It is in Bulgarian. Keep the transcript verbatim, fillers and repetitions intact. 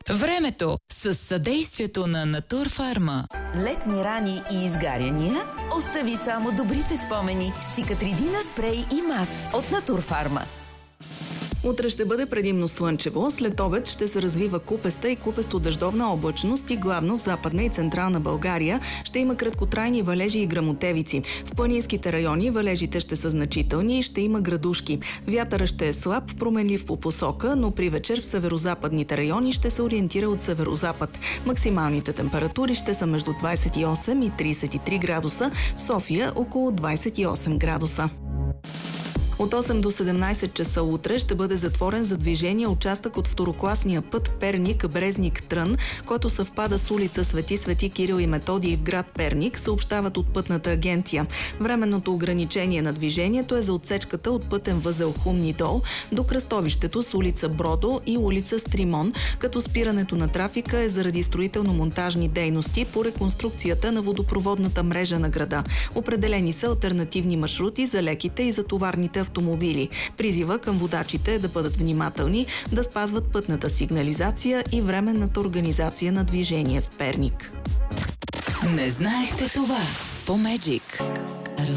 Времето с съдействието на Натурфарма. Летни рани и изгаряния? Остави само добрите спомени с Cicatrидина спрей и мас от Натурфарма. Утре ще бъде предимно слънчево, след обед ще се развива купеста и купесто-дъждовна облачност и главно в Западна и Централна България ще има краткотрайни валежи и гръмотевици. В планинските райони валежите ще са значителни и ще има градушки. Вятъра ще е слаб, променлив по посока, но при вечер в северозападните райони ще се ориентира от северозапад. Максималните температури ще са между двадесет и осем и тридесет и три градуса, в София около двадесет и осем градуса. От осем до седемнадесет часа утре ще бъде затворен за движение участък от второкласния път Перник-Брезник-Трън, който съвпада с улица Свети Свети Кирил и Методий в град Перник, съобщават от Пътната агенция. Временното ограничение на движението е за отсечката от пътен възел Хумни дол до кръстовището с улица Бродо и улица Стримон, като спирането на трафика е заради строително-монтажни дейности по реконструкцията на водопроводната мрежа на града. Определени са алтернативни маршрути за леките и за товарните автомобили. Призива към водачите е да бъдат внимателни, да спазват пътната сигнализация и временната организация на движение в Перник. Не знаехте това по Меджик.